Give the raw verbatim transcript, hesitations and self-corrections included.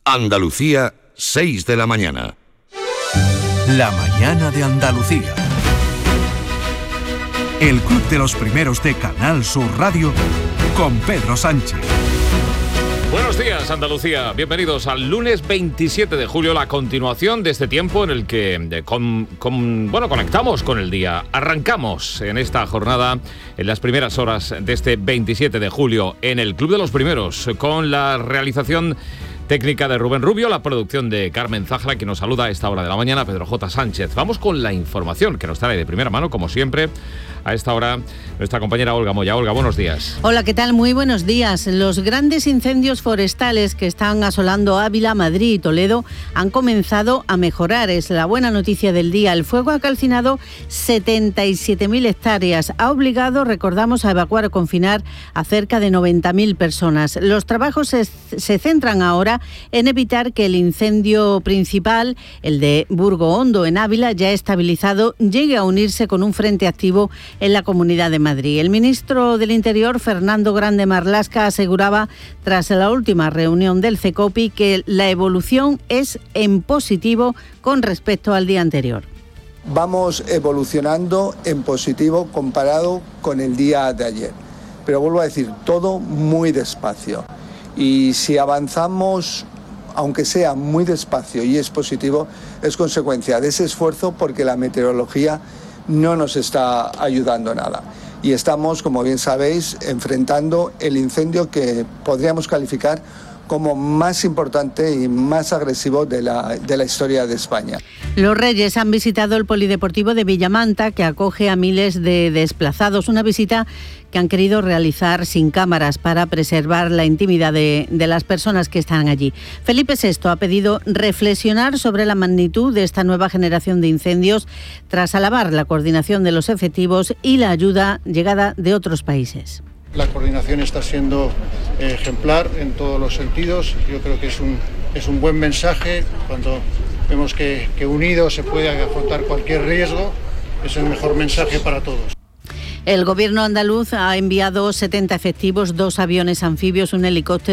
Andalucía, seis de la mañana. La mañana de Andalucía. El Club de los Primeros de Canal Sur Radio con Pedro Sánchez. Buenos días, Andalucía. Bienvenidos al lunes veintisiete de julio, la continuación de este tiempo en el que con, con, bueno, conectamos con el día. Arrancamos en esta jornada, en las primeras horas de este veintisiete de julio, en el Club de los Primeros, con la realización técnica de Rubén Rubio, la producción de Carmen Zajra, que nos saluda a esta hora de la mañana, Pedro J. Sánchez. Vamos con la información que nos trae de primera mano, como siempre, a esta hora, nuestra compañera Olga Moya. Olga, buenos días. Hola, ¿qué tal? Muy buenos días. Los grandes incendios forestales que están asolando Ávila, Madrid y Toledo han comenzado a mejorar. Es la buena noticia del día. El fuego ha calcinado setenta y siete mil hectáreas. Ha obligado, recordamos, a evacuar o confinar a cerca de noventa mil personas. Los trabajos se, se centran ahora en evitar que el incendio principal, el de Burgo Hondo en Ávila, ya estabilizado, llegue a unirse con un frente activo en la Comunidad de Madrid. El ministro del Interior, Fernando Grande Marlaska, aseguraba tras la última reunión del CECOPI que la evolución es en positivo con respecto al día anterior. Vamos evolucionando en positivo comparado con el día de ayer. Pero vuelvo a decir, todo muy despacio. Y si avanzamos, aunque sea muy despacio y es positivo, es consecuencia de ese esfuerzo porque la meteorología no nos está ayudando nada. Y estamos, como bien sabéis, enfrentando el incendio que podríamos calificar como más importante y más agresivo de la, de la historia de España. Los Reyes han visitado el Polideportivo de Villamanta, que acoge a miles de desplazados. Una visita que han querido realizar sin cámaras para preservar la intimidad de, de las personas que están allí. Felipe sexto ha pedido reflexionar sobre la magnitud de esta nueva generación de incendios tras alabar la coordinación de los efectivos y la ayuda llegada de otros países. La coordinación está siendo ejemplar en todos los sentidos. Yo creo que es un, es un buen mensaje cuando vemos que, que unidos se puede afrontar cualquier riesgo. Es el mejor mensaje para todos. El gobierno andaluz ha enviado setenta efectivos, dos aviones anfibios, un helicóptero